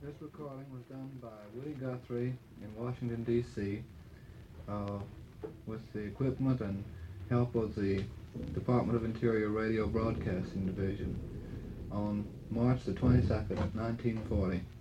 This recording was done by Woody Guthrie in Washington, D.C. With the equipment and help of the Department of Interior Radio Broadcasting Division on March the 22nd, 1940.